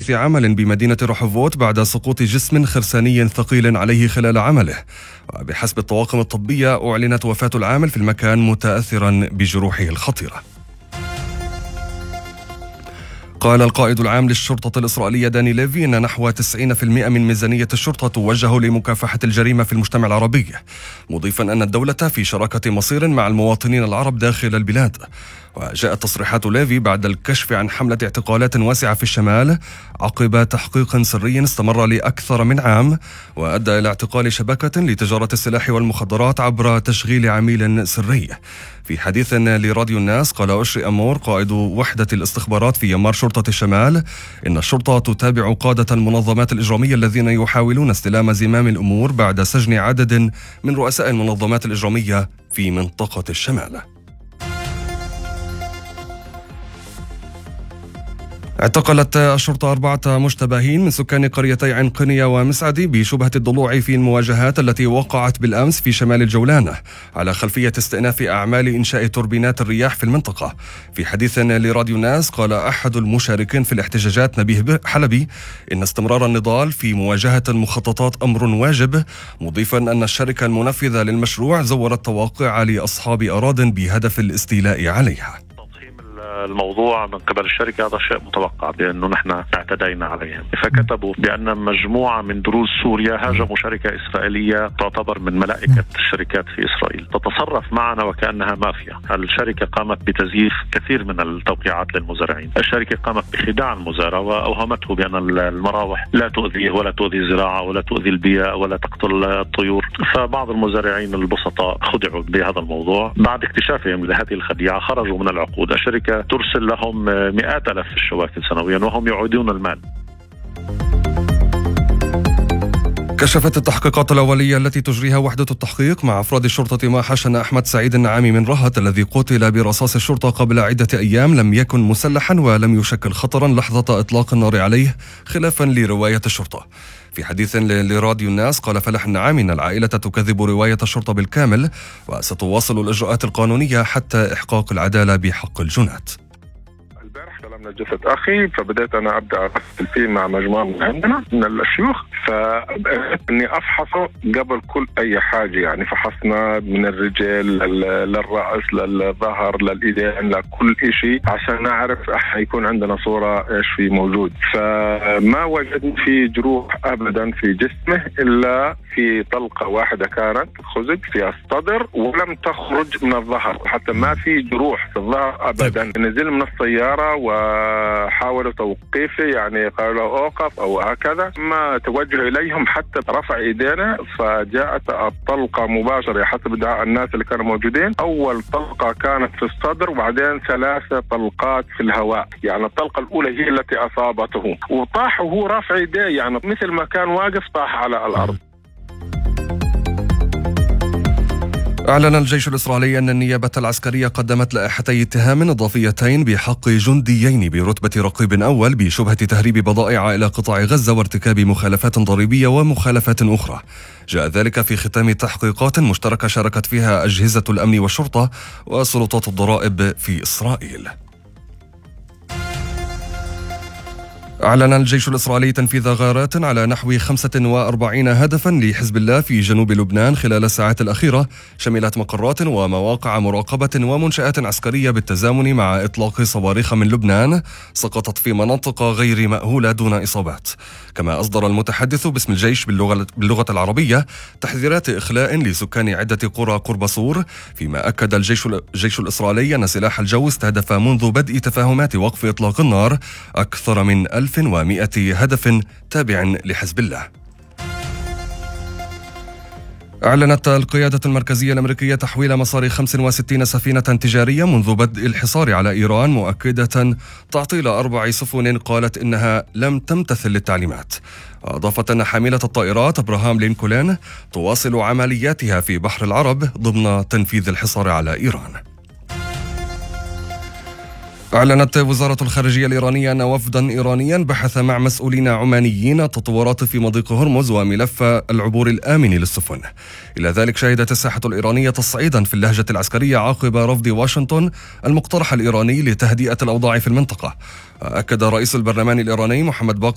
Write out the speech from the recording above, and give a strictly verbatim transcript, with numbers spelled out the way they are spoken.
حادث عمل بمدينة رحوفوت بعد سقوط جسم خرساني ثقيل عليه خلال عمله. وبحسب الطواقم الطبية أعلنت وفاة العامل في المكان متأثرا بجروحه الخطيرة. قال القائد العام للشرطة الإسرائيلية داني ليفي إن نحو تسعين بالمئة من ميزانية الشرطة توجه لمكافحة الجريمة في المجتمع العربي، مضيفا أن الدولة في شراكة مصير مع المواطنين العرب داخل البلاد. وجاءت تصريحات ليفي بعد الكشف عن حملة اعتقالات واسعة في الشمال عقب تحقيق سري استمر لأكثر من عام وأدى إلى اعتقال شبكة لتجارة السلاح والمخدرات عبر تشغيل عميل سري. في حديث لراديو الناس قال أشري أمور قائد وحدة الاستخبارات في يمار شرطة الشمال إن الشرطة تتابع قادة المنظمات الإجرامية الذين يحاولون استلام زمام الأمور بعد سجن عدد من رؤساء المنظمات الإجرامية في منطقة الشمال. اعتقلت الشرطة أربعة مشتبهين من سكان قريتي عنقنية ومسعدي بشبهة الضلوع في المواجهات التي وقعت بالأمس في شمال الجولان على خلفية استئناف أعمال إنشاء توربينات الرياح في المنطقة. في حديث لراديو الناس قال أحد المشاركين في الاحتجاجات نبيه حلبي إن استمرار النضال في مواجهة المخططات أمر واجب، مضيفا أن الشركة المنفذة للمشروع زورت توقيع لأصحاب أراضٍ بهدف الاستيلاء عليها. الموضوع من قبل الشركة هذا شيء متوقع بأنه نحن اعتدينا عليهم، فكتبوا بأن مجموعة من دروز سوريا هاجموا شركة إسرائيلية تعتبر من ملائكة الشركات في إسرائيل تتصرف معنا وكأنها مافيا. الشركة قامت بتزييف كثير من التوقيعات للمزارعين، الشركة قامت بخداع المزارع وأوهمته بأن المراوح لا تؤذيه ولا تؤذي الزراعة ولا تؤذي البيئة ولا تقتل الطيور. فبعض المزارعين البسطاء خدعوا بهذا الموضوع، بعد اكتشافهم لهذه الخديعة خرجوا من العقود. الشركة ترسل لهم مئات ألاف الشواكل سنويا وهم يعودون المال. كشفت التحقيقات الأولية التي تجريها وحدة التحقيق مع أفراد الشرطة ما حشن أحمد سعيد النعامي من رهط الذي قتل برصاص الشرطة قبل عدة أيام لم يكن مسلحا ولم يشكل خطرا لحظة إطلاق النار عليه خلافا لرواية الشرطة. في حديث لراديو الناس قال فلاح النعامي أن العائلة تكذب رواية الشرطة بالكامل وستواصل الإجراءات القانونية حتى إحقاق العدالة بحق الجنات. البارح استلمنا جثة أخي، فبدأت أنا أبدأ أرسل فيه مع مجموعة من عندنا من الشيوخ، فبدأت إني أفحصه قبل كل أي حاجة. يعني فحصنا من الرجال للرأس للظهر للإيدين لكل إشي عشان نعرف حيكون عندنا صورة إيش في موجود. فما وجدنا في جروح أبدا في جسمه إلا في طلقة واحدة كانت خزج في الصدر ولم تخرج من الظهر، حتى ما في جروح في الظهر أبدا. نزل من السيارة وحاولوا توقيفه، يعني قالوا أوقف أو هكذا، ما توجه إليهم حتى رفع إيدينا، فجاءت الطلقة مباشرة حسب ادعاء الناس اللي كانوا موجودين. أول طلقة كانت في الصدر وبعدين ثلاثة طلقات في الهواء، يعني الطلقة الأولى هي التي أصابته وطاح وهو رافع إيديه، يعني مثل ما كان واقف طاح على الأرض. أعلن الجيش الإسرائيلي أن النيابة العسكرية قدمت لائحتي اتهام إضافيتين بحق جنديين برتبة رقيب أول بشبهة تهريب بضائع إلى قطاع غزة وارتكاب مخالفات ضريبية ومخالفات أخرى. جاء ذلك في ختام تحقيقات مشتركة شاركت فيها أجهزة الأمن والشرطة وسلطات الضرائب في إسرائيل. أعلن الجيش الإسرائيلي تنفيذ غارات على نحو خمسة وأربعين هدفا لحزب الله في جنوب لبنان خلال الساعات الأخيرة، شملت مقرات ومواقع مراقبة ومنشآت عسكرية بالتزامن مع إطلاق صواريخ من لبنان سقطت في مناطق غير مأهولة دون إصابات. كما أصدر المتحدث باسم الجيش باللغة, باللغة العربية تحذيرات إخلاء لسكان عدة قرى قرب صور، فيما أكد الجيش, الجيش الإسرائيلي أن سلاح الجو استهدف منذ بدء تفاهمات وقف إطلاق النار أكثر من ألف ومئة هدف تابع لحزب الله. أعلنت القيادة المركزية الأمريكية تحويل مصاري خمس وستين سفينة تجارية منذ بدء الحصار على إيران، مؤكدة تعطيل أربع سفن قالت إنها لم تمتثل للتعليمات. أضافت أن حاملة الطائرات أبراهام لينكولن تواصل عملياتها في بحر العرب ضمن تنفيذ الحصار على إيران. أعلنت وزارة الخارجية الإيرانية أن وفدا إيرانيا بحث مع مسؤولين عمانيين التطورات في مضيق هرمز وملف العبور الآمن للسفن. إلى ذلك شهدت الساحة الإيرانية تصعيدا في اللهجة العسكرية عقب رفض واشنطن المقترح الإيراني لتهدئة الأوضاع في المنطقة. أكد رئيس البرلمان الإيراني محمد باقر